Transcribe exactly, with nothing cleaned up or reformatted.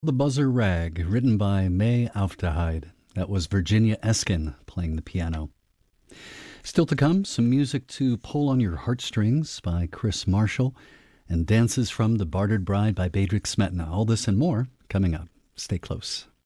The Buzzer Rag, written by May Aufderheide. That was Virginia Eskin playing the piano. Still to come, some music to pull on your heartstrings by Chris Marshall and Dances from the Bartered Bride by Bedřich Smetana. All this and more coming up. Stay close.